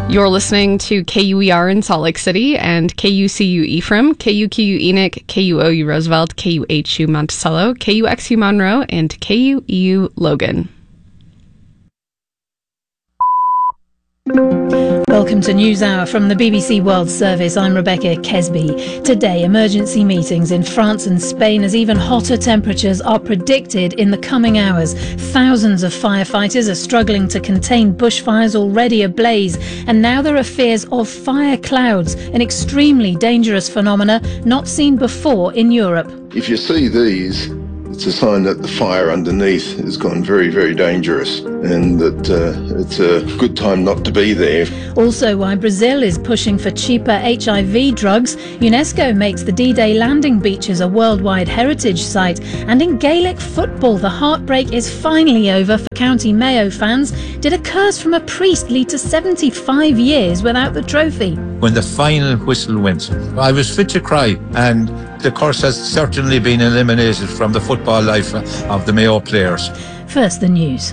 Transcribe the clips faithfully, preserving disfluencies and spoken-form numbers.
You're listening to K U E R in Salt Lake City and K U C U Ephraim, K U Q U Enoch, K U O U Roosevelt, K U H U Monticello, K U X U Monroe, and K U E U Logan. Welcome to NewsHour from the B B C World Service. I'm Rebecca Kesby. Today, emergency meetings in France and Spain as even hotter temperatures are predicted in the coming hours. Thousands of firefighters are struggling to contain bushfires already ablaze, and now there are fears of fire clouds, an extremely dangerous phenomena not seen before in Europe. If you see these, it's a sign that the fire underneath has gone very, very dangerous, and that uh, it's a good time not to be there. Also, why Brazil is pushing for cheaper H I V drugs, UNESCO makes the D-Day landing beaches a worldwide heritage site, and in Gaelic football, the heartbreak is finally over for County Mayo fans. Did a curse from a priest lead to seventy-five years without the trophy? When the final whistle went, I was fit to cry, and the curse has certainly been eliminated from the football life of the Mayo players. First, the news.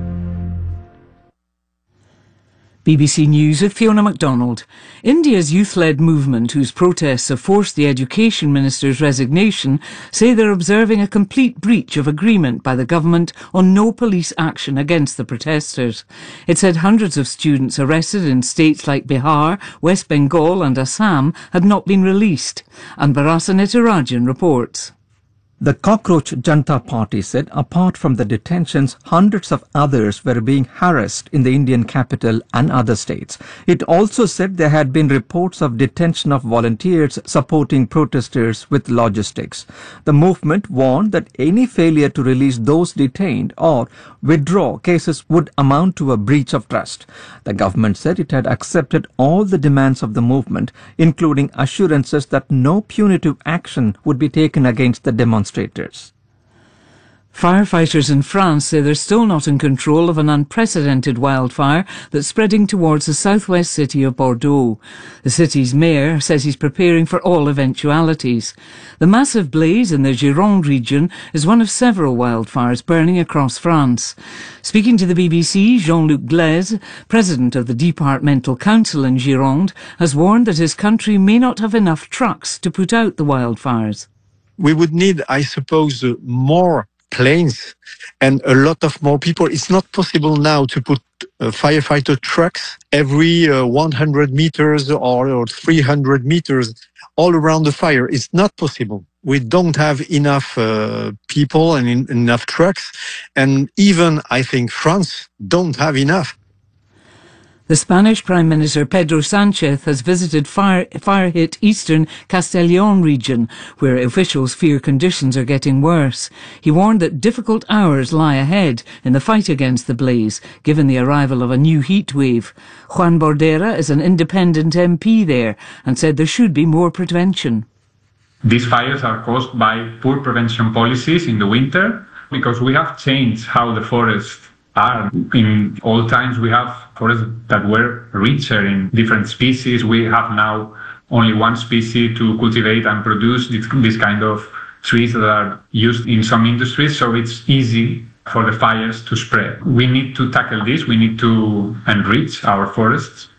B B C News with Fiona MacDonald. India's youth-led movement, whose protests have forced the Education Minister's resignation, say they're observing a complete breach of agreement by the government on no police action against the protesters. It said hundreds of students arrested in states like Bihar, West Bengal and Assam had not been released. Anbarasa Nitarajan reports. The Cockroach Janta Party said apart from the detentions, hundreds of others were being harassed in the Indian capital and other states. It also said there had been reports of detention of volunteers supporting protesters with logistics. The movement warned that any failure to release those detained or withdraw cases would amount to a breach of trust. The government said it had accepted all the demands of the movement, including assurances that no punitive action would be taken against the demonstrators. Firefighters in France say they're still not in control of an unprecedented wildfire that's spreading towards the southwest city of Bordeaux. The city's mayor says he's preparing for all eventualities. The massive blaze in the Gironde region is one of several wildfires burning across France. Speaking to the B B C, Jean-Luc Glaise, president of the Departmental Council in Gironde, has warned that his country may not have enough trucks to put out the wildfires. We would need, I suppose, uh, more planes and a lot of more people. It's not possible now to put uh, firefighter trucks every uh, one hundred meters or, or three hundred meters all around the fire. It's not possible. We don't have enough uh, people and in, enough trucks. And even, I think, France don't have enough. The Spanish Prime Minister Pedro Sánchez has visited fire, fire-hit eastern Castellón region, where officials fear conditions are getting worse. He warned that difficult hours lie ahead in the fight against the blaze, given the arrival of a new heat wave. Juan Bordera is an independent M P there and said there should be more prevention. These fires are caused by poor prevention policies in the winter, because we have changed how the forests are. In old times, we have forests that were richer in different species. We have now only one species to cultivate and produce this, this kind of trees that are used in some industries, so it's easy for the fires to spread. We need to tackle this. We need to enrich our forests.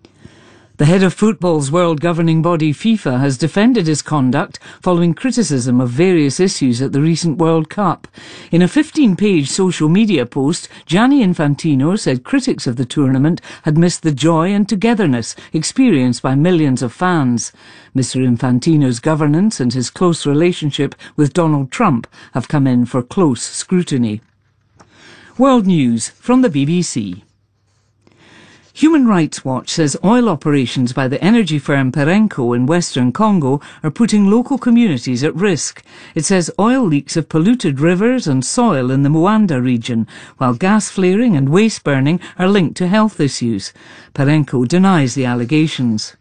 The head of football's world governing body FIFA has defended his conduct following criticism of various issues at the recent World Cup. In a fifteen-page social media post, Gianni Infantino said critics of the tournament had missed the joy and togetherness experienced by millions of fans. Mister Infantino's governance and his close relationship with Donald Trump have come in for close scrutiny. World News from the B B C. Human Rights Watch says oil operations by the energy firm Perenco in western Congo are putting local communities at risk. It says oil leaks have polluted rivers and soil in the Muanda region, while gas flaring and waste burning are linked to health issues. Perenco denies the allegations.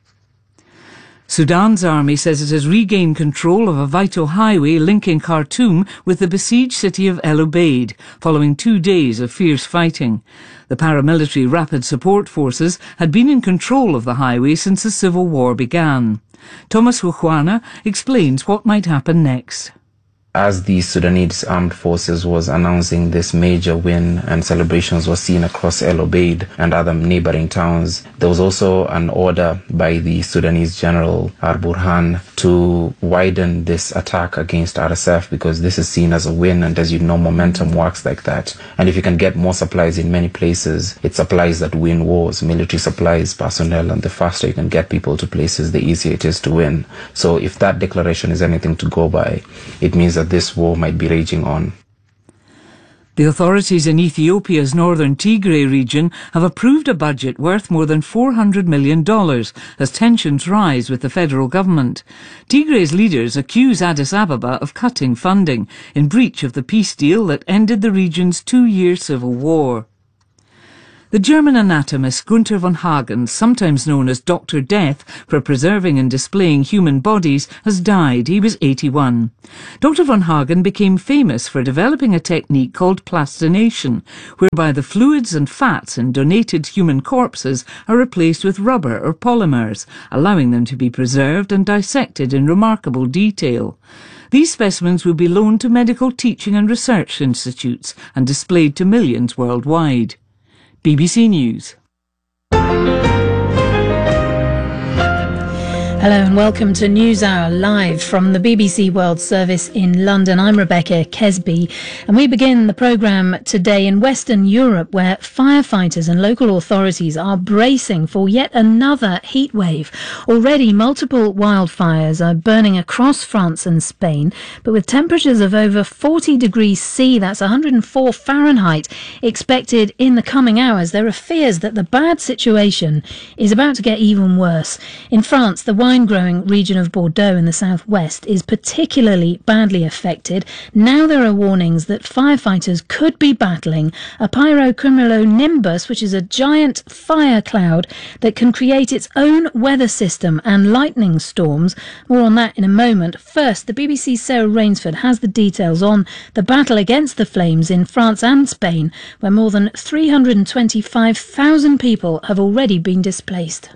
Sudan's army says it has regained control of a vital highway linking Khartoum with the besieged city of El Obeid, following two days of fierce fighting. The paramilitary Rapid Support Forces had been in control of the highway since the civil war began. Thomas Huchwana explains what might happen next. As the Sudanese Armed Forces was announcing this major win and celebrations were seen across El Obeid and other neighboring towns, there was also an order by the Sudanese General Al-Burhan to widen this attack against R S F, because this is seen as a win, and as you know, momentum works like that. And if you can get more supplies in many places, it's supplies that win wars, military supplies, personnel, and the faster you can get people to places, the easier it is to win. So if that declaration is anything to go by, it means that this war might be raging on. The authorities in Ethiopia's northern Tigray region have approved a budget worth more than four hundred million dollars as tensions rise with the federal government. Tigray's leaders accuse Addis Ababa of cutting funding in breach of the peace deal that ended the region's two-year civil war. The German anatomist Gunther von Hagen, sometimes known as Doctor Death for preserving and displaying human bodies, has died. He was eighty-one. Doctor von Hagen became famous for developing a technique called plastination, whereby the fluids and fats in donated human corpses are replaced with rubber or polymers, allowing them to be preserved and dissected in remarkable detail. These specimens will be loaned to medical teaching and research institutes and displayed to millions worldwide. B B C News. Hello and welcome to NewsHour live from the B B C World Service in London. I'm Rebecca Kesby, and we begin the programme today in Western Europe, where firefighters and local authorities are bracing for yet another heatwave. Already multiple wildfires are burning across France and Spain, but with temperatures of over forty degrees C, that's one hundred four Fahrenheit, expected in the coming hours, there are fears that the bad situation is about to get even worse. In France, the wine-growing region of Bordeaux in the southwest is particularly badly affected. Now there are warnings that firefighters could be battling a pyrocumulonimbus, which is a giant fire cloud that can create its own weather system and lightning storms. More on that in a moment. First, the B B C's Sarah Rainsford has the details on the battle against the flames in France and Spain, where more than three hundred twenty-five thousand people have already been displaced.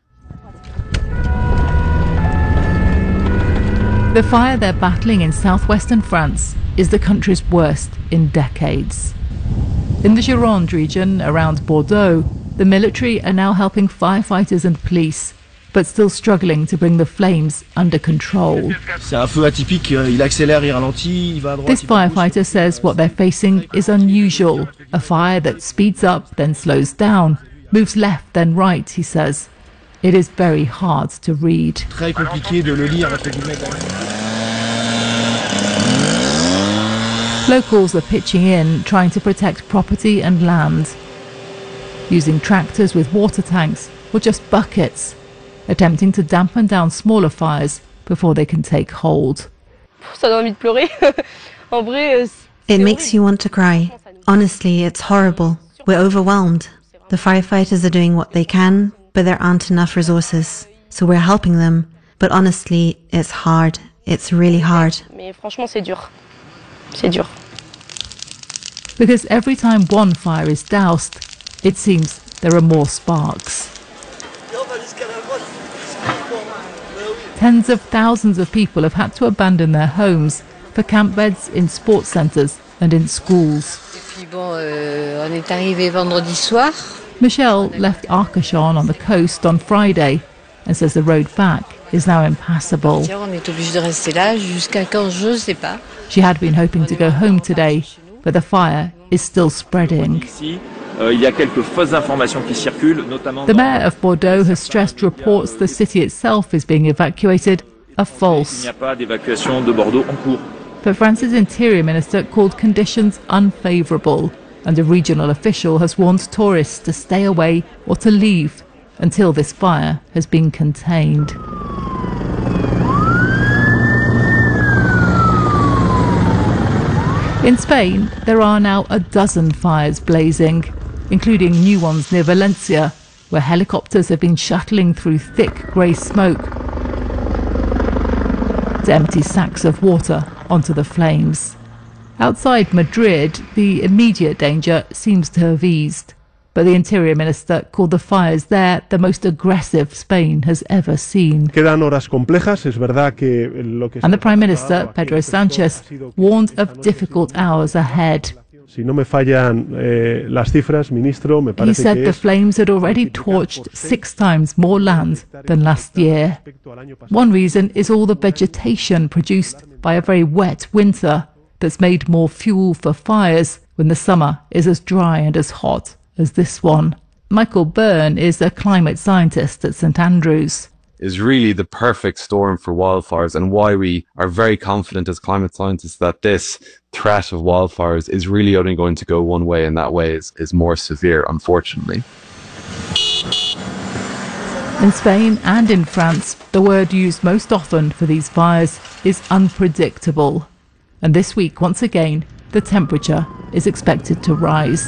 The fire they're battling in southwestern France is the country's worst in decades. In the Gironde region around Bordeaux, the military are now helping firefighters and police, but still struggling to bring the flames under control. This firefighter says what they're facing is unusual, a fire that speeds up then slows down, moves left then right, he says. It is very hard to read. Locals are pitching in, trying to protect property and land, using tractors with water tanks or just buckets, attempting to dampen down smaller fires before they can take hold. It makes you want to cry. Honestly, it's horrible. We're overwhelmed. The firefighters are doing what they can, but there aren't enough resources. So we're helping them. But honestly, it's hard. It's really hard. Because every time one fire is doused, it seems there are more sparks. Tens of thousands of people have had to abandon their homes for camp beds in sports centres and in schools. Michelle left Arcachon on the coast on Friday and says the road back is now impassable. She had been hoping to go home today, but the fire is still spreading. The mayor of Bordeaux has stressed reports the city itself is being evacuated are false. But France's interior minister called conditions unfavourable, and a regional official has warned tourists to stay away or to leave until this fire has been contained. In Spain, there are now a dozen fires blazing, including new ones near Valencia, where helicopters have been shuttling through thick grey smoke to empty sacks of water onto the flames. Outside Madrid, the immediate danger seems to have eased. But the Interior Minister called the fires there the most aggressive Spain has ever seen. Quedan horas complejas, es verdad que lo que And the Prime Minister, Pedro Sánchez, warned of difficult hours ahead. Si no me fallan eh, las cifras, ministro, me He parece said que the es flames had already torched six times more land than last year. One reason is all the vegetation produced by a very wet winter that's made more fuel for fires when the summer is as dry and as hot as this one. Michael Byrne is a climate scientist at St Andrews. Is really the perfect storm for wildfires, and why we are very confident as climate scientists that this threat of wildfires is really only going to go one way, and that way is, is more severe, unfortunately. In Spain and in France, the word used most often for these fires is unpredictable. And this week, once again, the temperature is expected to rise.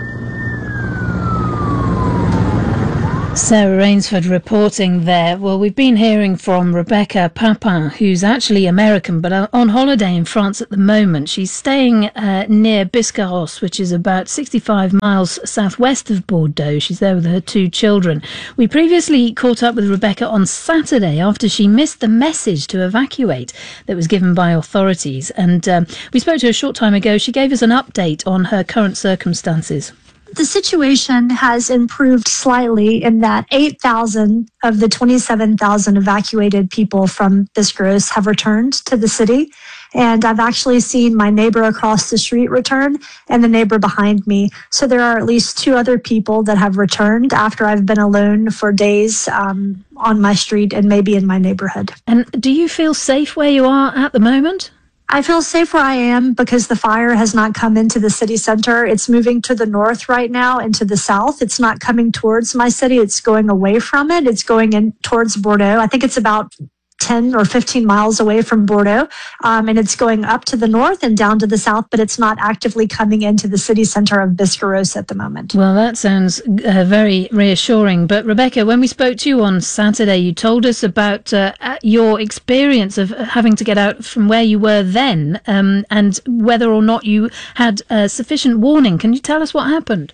Sarah Rainsford reporting there. Well, we've been hearing from Rebecca Papin, who's actually American, but on holiday in France at the moment. She's staying uh, near Biscarrosse, which is about sixty-five miles southwest of Bordeaux. She's there with her two children. We previously caught up with Rebecca on Saturday after she missed the message to evacuate that was given by authorities. And um, we spoke to her a short time ago. She gave us an update on her current circumstances. The situation has improved slightly in that eight thousand of the twenty-seven thousand evacuated people from Biscarrosse have returned to the city. And I've actually seen my neighbor across the street return and the neighbor behind me. So there are at least two other people that have returned after I've been alone for days um, on my street and maybe in my neighborhood. And do you feel safe where you are at the moment? I feel safe where I am because the fire has not come into the city center. It's moving to the north right now and to the south. It's not coming towards my city. It's going away from it. It's going in towards Bordeaux. I think it's about ten or fifteen miles away from Bordeaux. Um, and it's going up to the north and down to the south, but it's not actively coming into the city center of Biscarrosse at the moment. Well, that sounds uh, very reassuring. But Rebecca, when we spoke to you on Saturday, you told us about uh, your experience of having to get out from where you were then um, and whether or not you had uh, sufficient warning. Can you tell us what happened?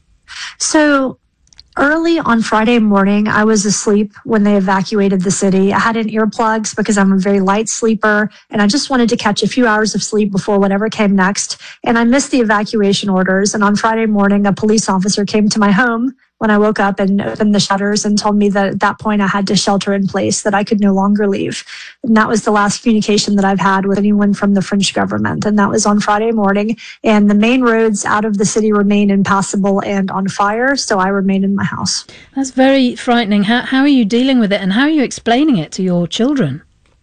So early on Friday morning, I was asleep when they evacuated the city. I had in earplugs because I'm a very light sleeper, and I just wanted to catch a few hours of sleep before whatever came next. And I missed the evacuation orders. And on Friday morning, a police officer came to my home when I woke up and opened the shutters and told me that at that point I had to shelter in place, that I could no longer leave. And that was the last communication that I've had with anyone from the French government. And that was on Friday morning. And the main roads out of the city remain impassable and on fire. So I remain in my house. That's very frightening. How, how are you dealing with it, and how are you explaining it to your children?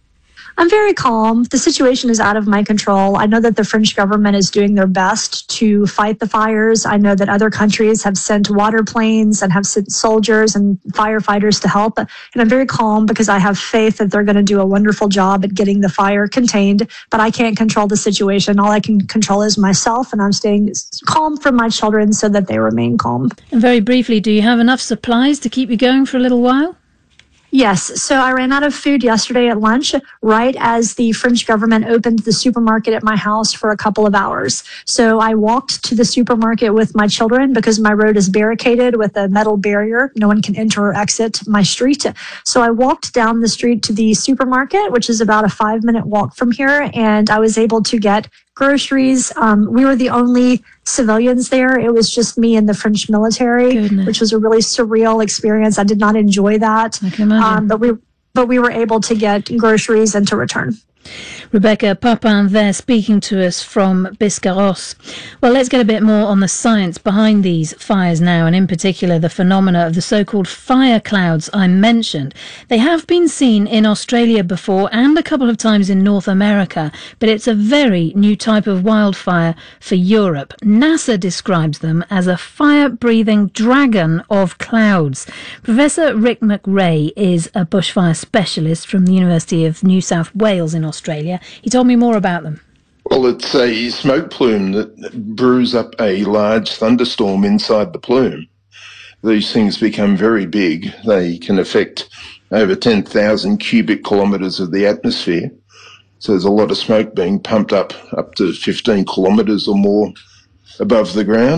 I'm very calm. The situation is out of my control. I know that the French government is doing their best to fight the fires. I know that other countries have sent water planes and have sent soldiers and firefighters to help. And I'm very calm because I have faith that they're going to do a wonderful job at getting the fire contained. But I can't control the situation. All I can control is myself, and I'm staying calm for my children so that they remain calm. And very briefly, do you have enough supplies to keep you going for a little while? Yes. So I ran out of food yesterday at lunch, right as the French government opened the supermarket at my house for a couple of hours. So I walked to the supermarket with my children because my road is barricaded with a metal barrier. No one can enter or exit my street. So I walked down the street to the supermarket, which is about a five minute walk from here. And I was able to get groceries. Um, we were the only civilians there. It was just me and the French military, Goodness. Which was a really surreal experience. I did not enjoy that. I can imagine. Um, but we, but we were able to get groceries and to return. Rebecca Papin there speaking to us from Biscarrosse. Well, let's get a bit more on the science behind these fires now, and in particular the phenomena of the so-called fire clouds I mentioned. They have been seen in Australia before and a couple of times in North America, but it's a very new type of wildfire for Europe. NASA describes them as a fire-breathing dragon of clouds. Professor Rick McRae is a bushfire specialist from the University of New South Wales in Australia. He told me more about them. Well, it's a smoke plume that brews up a large thunderstorm inside the plume. These things become very big. They can affect over ten thousand cubic kilometres of the atmosphere. So there's a lot of smoke being pumped up, up to fifteen kilometres or more above the ground.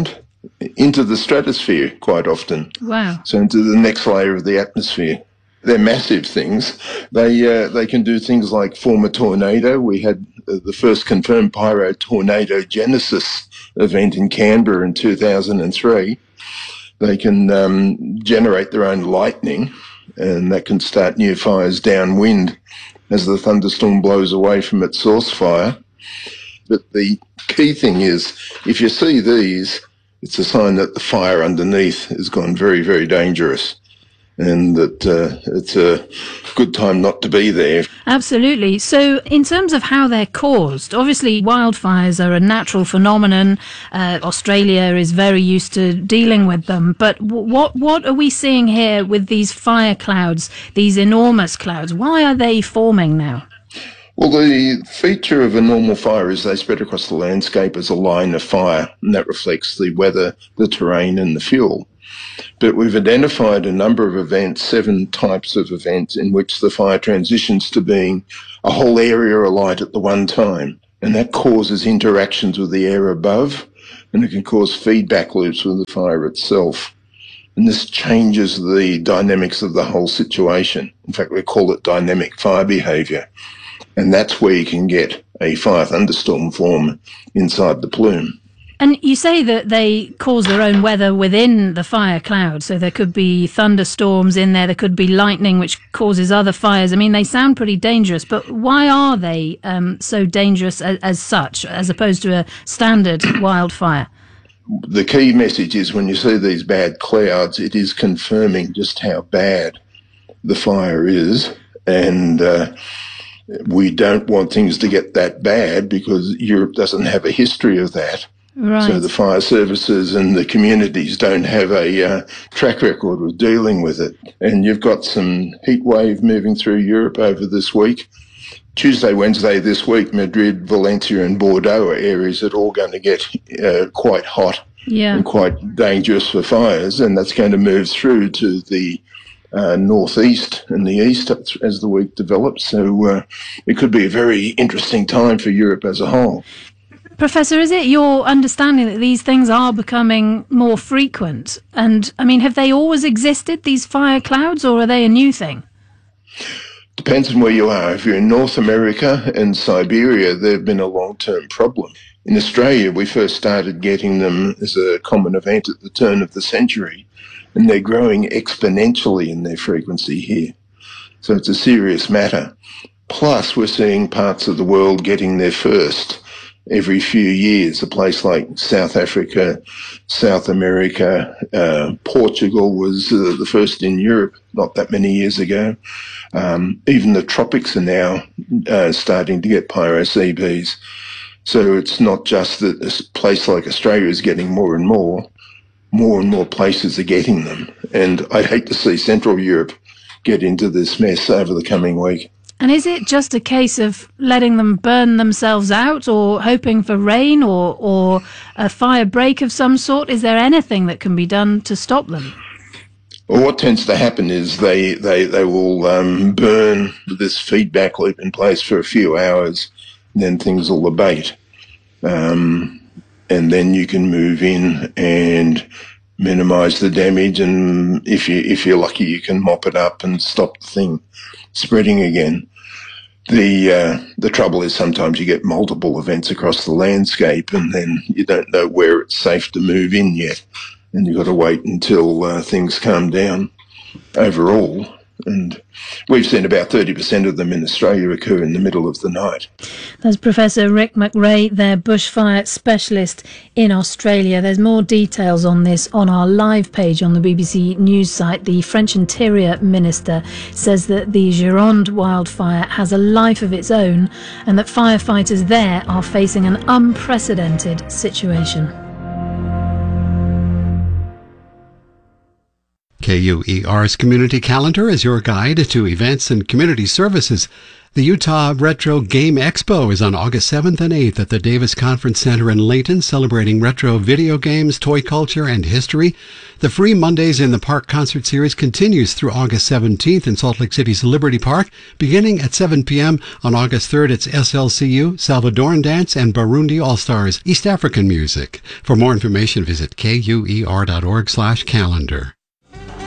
into the stratosphere quite often. Wow. So into the next layer of the atmosphere. They're massive things. They uh, they can do things like form a tornado. We had uh, the first confirmed pyrotornadogenesis event in Canberra in two thousand three. They can um, generate their own lightning, and that can start new fires downwind as the thunderstorm blows away from its source fire. But the key thing is, if you see these, it's a sign that the fire underneath has gone very, very dangerous, and that uh, it's a good time not to be there. Absolutely. So in terms of how they're caused, obviously wildfires are a natural phenomenon. Uh, Australia is very used to dealing with them. But w- what what are we seeing here with these fire clouds, these enormous clouds? Why are they forming now? Well, the feature of a normal fire is they spread across the landscape as a line of fire, and that reflects the weather, the terrain, and the fuel. But we've identified a number of events, seven types of events, in which the fire transitions to being a whole area alight at the one time. And that causes interactions with the air above, and it can cause feedback loops with the fire itself. And this changes the dynamics of the whole situation. In fact, we call it dynamic fire behaviour. And that's where you can get a fire thunderstorm form inside the plume. And you say that they cause their own weather within the fire cloud, so there could be thunderstorms in there, there could be lightning which causes other fires. I mean, they sound pretty dangerous, but why are they um, so dangerous as, as such, as opposed to a standard wildfire? The key message is when you see these bad clouds, it is confirming just how bad the fire is, and uh, we don't want things to get that bad because Europe doesn't have a history of that. Right. So the fire services and the communities don't have a uh, track record of dealing with it. And you've got some heat wave moving through Europe over this week. Tuesday, Wednesday this week, Madrid, Valencia and Bordeaux are areas that are all going to get uh, quite hot yeah. and quite dangerous for fires. And that's going to move through to the uh, northeast and the east as the week develops. So uh, it could be a very interesting time for Europe as a whole. Professor, is it your understanding that these things are becoming more frequent? And, I mean, have they always existed, these fire clouds, or are they a new thing? Depends on where you are. If you're in North America and Siberia, they've been a long-term problem. In Australia, we first started getting them as a common event at the turn of the century, and they're growing exponentially in their frequency here. So it's a serious matter. Plus, we're seeing parts of the world getting there first every few years. A place like South Africa, South America, uh, Portugal was uh, the first in Europe not that many years ago. Um, even the tropics are now uh, starting to get pyro-C Bs. So it's not just that a place like Australia is getting more and more, more and more places are getting them. And I'd hate to see Central Europe get into this mess over the coming week. And is it just a case of letting them burn themselves out, or hoping for rain, or, or a fire break of some sort? Is there anything that can be done to stop them? Well, what tends to happen is they, they, they will um, burn this feedback loop in place for a few hours, and then things will abate. Um, and then you can move in and minimise the damage, and if you if you're lucky, you can mop it up and stop the thing spreading again. The uh, the trouble is sometimes you get multiple events across the landscape, and then you don't know where it's safe to move in yet, and you've got to wait until uh, things calm down overall. And we've seen about thirty percent of them in Australia occur in the middle of the night. That's Professor Rick McRae, their bushfire specialist in Australia. There's more details on this on our live page on the B B C News site. The French Interior Minister says that the Gironde wildfire has a life of its own and that firefighters there are facing an unprecedented situation. K U E R's Community Calendar is your guide to events and community services. The Utah Retro Game Expo is on August seventh and eighth at the Davis Conference Center in Layton, celebrating retro video games, toy culture, and history. The Free Mondays in the Park concert series continues through August seventeenth in Salt Lake City's Liberty Park. Beginning at seven p.m. on August third, it's S L C U, Salvadoran Dance, and Burundi All-Stars, East African music. For more information, visit K U E R dot org slash calendar.